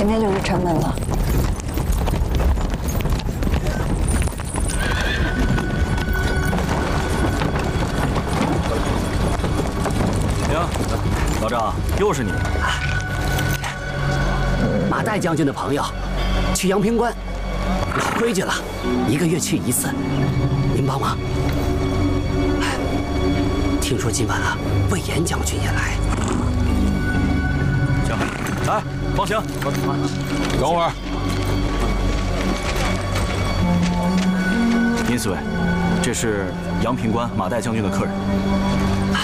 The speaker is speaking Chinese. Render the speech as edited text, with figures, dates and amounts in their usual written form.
前面就是城门了。 行，老张，又是你。 马岱将军的朋友，去阳平关，老规矩了，1个月去1次，您帮忙。听说今晚啊，魏延将军也来。 行，来，放行。 等会儿， 殷四卫，这是阳平关马岱将军的客人。